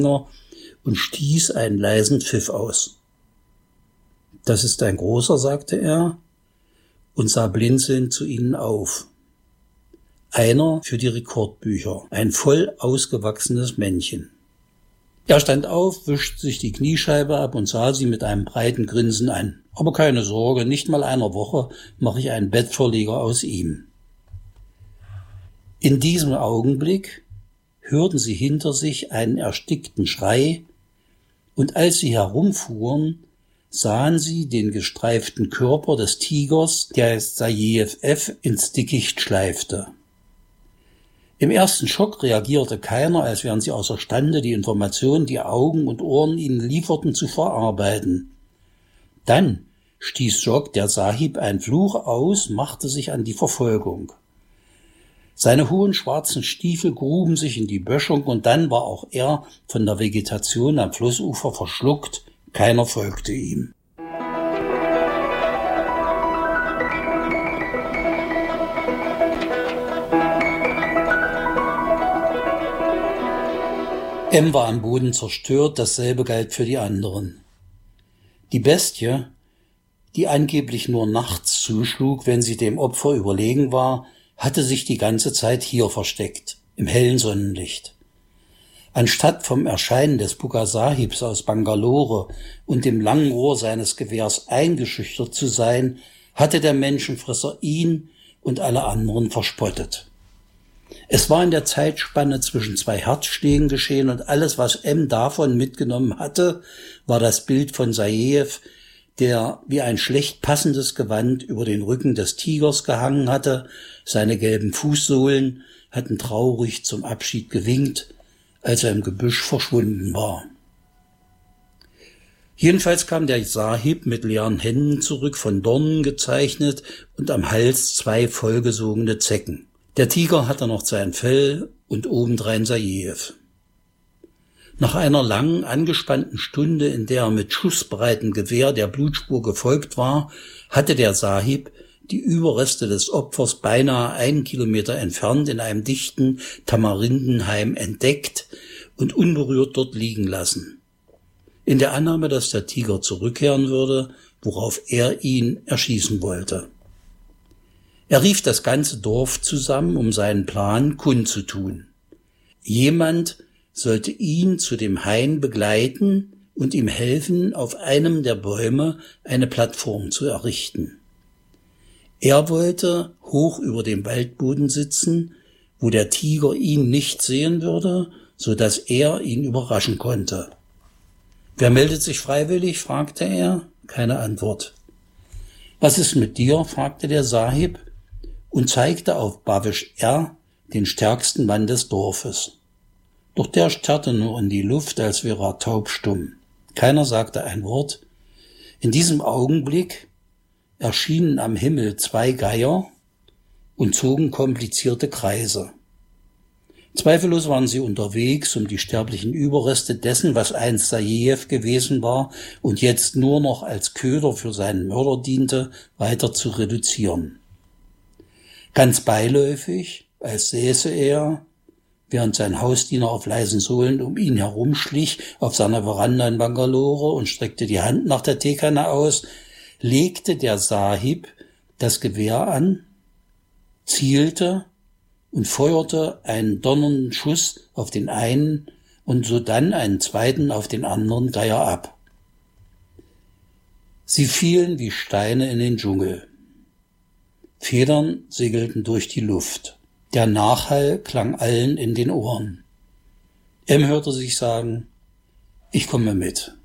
und stieß einen leisen Pfiff aus. »Das ist ein großer«, sagte er und sah blinzelnd zu ihnen auf. Einer für die Rekordbücher, ein voll ausgewachsenes Männchen. Er stand auf, wischte sich die Kniescheibe ab und sah sie mit einem breiten Grinsen an. »Aber keine Sorge, nicht mal einer Woche mache ich einen Bettvorleger aus ihm.« In diesem Augenblick hörten sie hinter sich einen erstickten Schrei, und als sie herumfuhren, sahen sie den gestreiften Körper des Tigers, der Sajew F. ins Dickicht schleifte. Im ersten Schock reagierte keiner, als wären sie außerstande, die Informationen, die Augen und Ohren ihnen lieferten, zu verarbeiten. Dann stieß Jog, der Sahib, einen Fluch aus, machte sich an die Verfolgung. Seine hohen schwarzen Stiefel gruben sich in die Böschung und dann war auch er von der Vegetation am Flussufer verschluckt. Keiner folgte ihm. M war am Boden zerstört, dasselbe galt für die anderen. Die Bestie, die angeblich nur nachts zuschlug, wenn sie dem Opfer überlegen war, hatte sich die ganze Zeit hier versteckt, im hellen Sonnenlicht. Anstatt vom Erscheinen des Bukha Sahibs aus Bangalore und dem langen Rohr seines Gewehrs eingeschüchtert zu sein, hatte der Menschenfresser ihn und alle anderen verspottet. Es war in der Zeitspanne zwischen 2 Herzschlägen geschehen und alles, was M. davon mitgenommen hatte, war das Bild von Sajew, der wie ein schlecht passendes Gewand über den Rücken des Tigers gehangen hatte. Seine gelben Fußsohlen hatten traurig zum Abschied gewinkt, als er im Gebüsch verschwunden war. Jedenfalls kam der Sahib mit leeren Händen zurück, von Dornen gezeichnet und am Hals 2 vollgesogene Zecken. Der Tiger hatte noch sein Fell und obendrein Sajew. Nach einer langen, angespannten Stunde, in der er mit schussbreitem Gewehr der Blutspur gefolgt war, hatte der Sahib die Überreste des Opfers beinahe 1 Kilometer entfernt in einem dichten Tamarindenhain entdeckt und unberührt dort liegen lassen. In der Annahme, dass der Tiger zurückkehren würde, worauf er ihn erschießen wollte. Er rief das ganze Dorf zusammen, um seinen Plan kundzutun. Jemand sollte ihn zu dem Hain begleiten und ihm helfen, auf einem der Bäume eine Plattform zu errichten. Er wollte hoch über dem Waldboden sitzen, wo der Tiger ihn nicht sehen würde, so dass er ihn überraschen konnte. »Wer meldet sich freiwillig?« fragte er. Keine Antwort. »Was ist mit dir?« fragte der Sahib und zeigte auf Bhavesh R., den stärksten Mann des Dorfes. Doch der starrte nur in die Luft, als wäre er taubstumm. Keiner sagte ein Wort. In diesem Augenblick erschienen am Himmel 2 Geier und zogen komplizierte Kreise. Zweifellos waren sie unterwegs, um die sterblichen Überreste dessen, was einst Sajew gewesen war und jetzt nur noch als Köder für seinen Mörder diente, weiter zu reduzieren. Ganz beiläufig, als säße er, während sein Hausdiener auf leisen Sohlen um ihn herumschlich, auf seiner Veranda in Bangalore und streckte die Hand nach der Teekanne aus, legte der Sahib das Gewehr an, zielte und feuerte einen donnernden Schuss auf den einen und sodann einen zweiten auf den anderen Geier ab. Sie fielen wie Steine in den Dschungel. Federn segelten durch die Luft. Der Nachhall klang allen in den Ohren. M hörte sich sagen, »Ich komme mit.«